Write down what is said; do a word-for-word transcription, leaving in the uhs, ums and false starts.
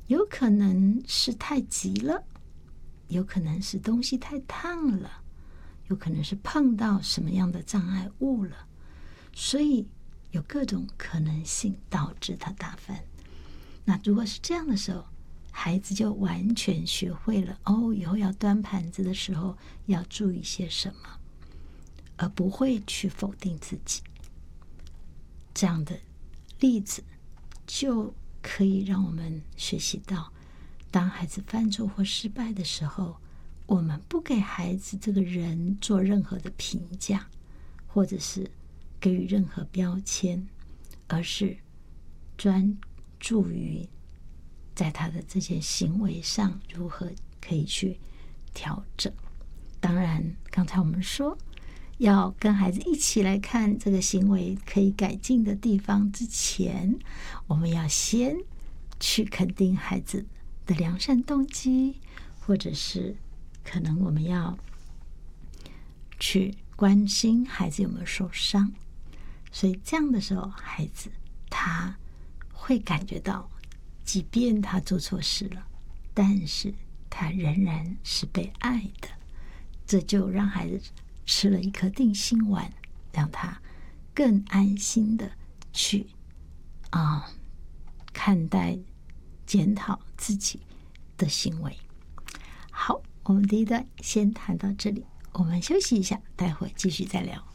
有可能是太急了，有可能是东西太烫了，有可能是碰到什么样的障碍物了，所以有各种可能性导致他打翻。那如果是这样的时候，孩子就完全学会了哦，以后要端盘子的时候要注意些什么，而不会去否定自己。这样的例子就可以让我们学习到，当孩子犯错或失败的时候，我们不给孩子这个人做任何的评价，或者是给予任何标签，而是专注于在他的这些行为上如何可以去调整。当然刚才我们说要跟孩子一起来看这个行为可以改进的地方之前，我们要先去肯定孩子的良善动机，或者是可能我们要去关心孩子有没有受伤。所以这样的时候，孩子他会感觉到，即便他做错事了，但是他仍然是被爱的。这就让孩子吃了一颗定心丸，让他更安心的去啊、看待检讨自己的行为。好，我们第一段先谈到这里，我们休息一下，待会继续再聊。